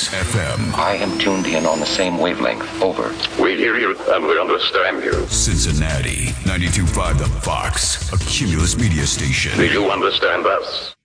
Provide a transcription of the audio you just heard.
Fox FM. I am tuned in on the same wavelength. Over. We hear you and we understand you. Cincinnati, 92.5 The Fox, a Cumulus media station. Do you understand us?